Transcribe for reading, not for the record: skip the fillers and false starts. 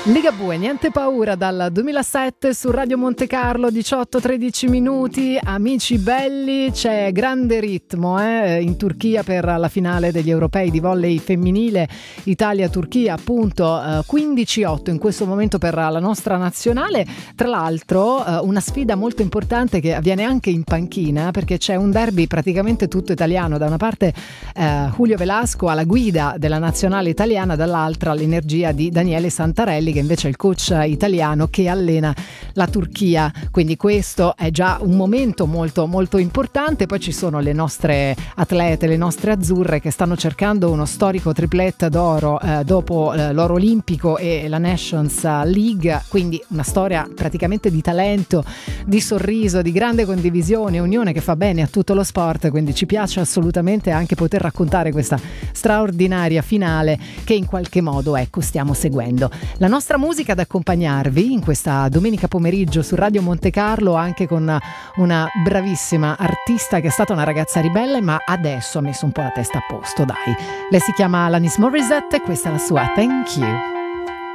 Ligabue, niente paura, dal 2007 su Radio Monte Carlo, 18-13 minuti. Amici belli, c'è grande ritmo in Turchia per la finale degli europei di volley femminile Italia-Turchia, appunto 15-8 in questo momento per la nostra nazionale. Tra l'altro una sfida molto importante che avviene anche in panchina, perché c'è un derby praticamente tutto italiano. Da una parte Julio Velasco alla guida della nazionale italiana, dall'altra l'energia di Daniele Santarelli, che invece è il coach italiano che allena la Turchia, quindi questo è già un momento molto molto importante. Poi ci sono le nostre atlete, le nostre azzurre, che stanno cercando uno storico triplete d'oro dopo l'oro olimpico e la Nations League, quindi una storia praticamente di talento, di sorriso, di grande condivisione, unione, che fa bene a tutto lo sport, quindi ci piace assolutamente anche poter raccontare questa straordinaria finale che in qualche modo, ecco, stiamo seguendo. La nostra musica ad accompagnarvi in questa domenica pomeriggio su Radio Monte Carlo, anche con una bravissima artista che è stata una ragazza ribelle, ma adesso ha messo un po' la testa a posto, dai. Lei si chiama Alanis Morissette e questa è la sua Thank You.